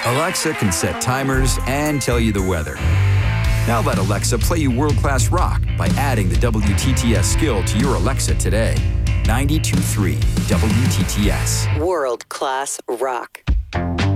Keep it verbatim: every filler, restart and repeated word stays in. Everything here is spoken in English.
Alexa can set timers and tell you the weather. Now let Alexa play you world-class rock by adding the W T T S skill to your Alexa today. ninety-two point three W T T S. World-class rock.